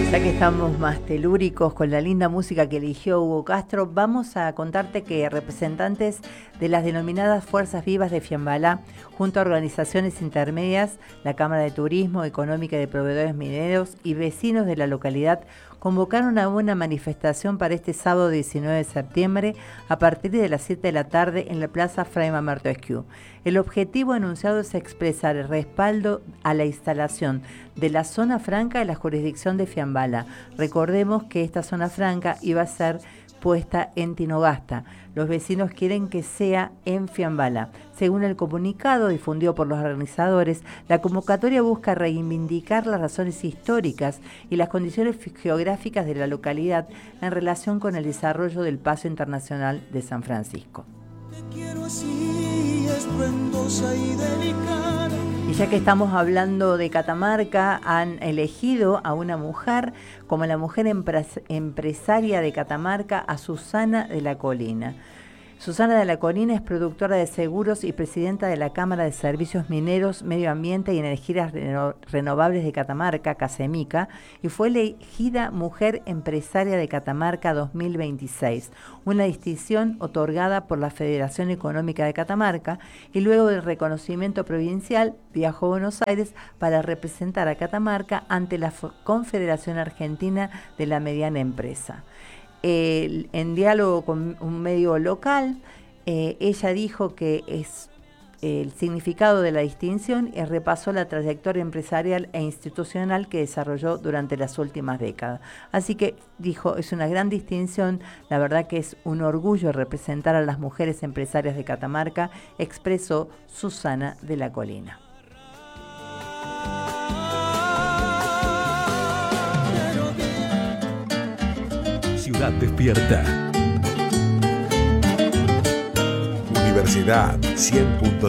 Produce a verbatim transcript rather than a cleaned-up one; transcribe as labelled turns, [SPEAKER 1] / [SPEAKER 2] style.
[SPEAKER 1] Ya que estamos más telúricos con la linda música que eligió Hugo Castro, vamos a contarte que representantes de las denominadas Fuerzas Vivas de Fiambalá, junto a organizaciones intermedias, la Cámara de Turismo, Económica y de Proveedores Mineros y vecinos de la localidad, convocaron a una manifestación para este sábado diecinueve de septiembre a partir de las siete de la tarde en la Plaza Fray Montesquieu. El objetivo anunciado es expresar el respaldo a la instalación de la zona franca de la jurisdicción de Fiambalá. Recordemos que esta zona franca iba a ser puesta en Tinogasta. Los vecinos quieren que sea en Fiambalá. Según el comunicado difundido por los organizadores, la convocatoria busca reivindicar las razones históricas y las condiciones geográficas de la localidad en relación con el desarrollo del Paso Internacional de San Francisco. Te quiero así, estruendosa y delicada. Y ya que estamos hablando de Catamarca, han elegido a una mujer como la mujer empres- empresaria de Catamarca, a Susana de la Colina. Susana de la Colina es productora de seguros y presidenta de la Cámara de Servicios Mineros, Medio Ambiente y Energías Reno- Renovables de Catamarca, CASEMICA, y fue elegida Mujer Empresaria de Catamarca dos mil veintiséis, una distinción otorgada por la Federación Económica de Catamarca, y luego del reconocimiento provincial viajó a Buenos Aires para representar a Catamarca ante la Confederación Argentina de la Mediana Empresa. Eh, en diálogo con un medio local, eh, ella dijo que es eh, el significado de la distinción y repasó la trayectoria empresarial e institucional que desarrolló durante las últimas décadas. Así que dijo, es una gran distinción, la verdad que es un orgullo representar a las mujeres empresarias de Catamarca, expresó Susana de la Colina.
[SPEAKER 2] Ciudad Despierta. Universidad cien punto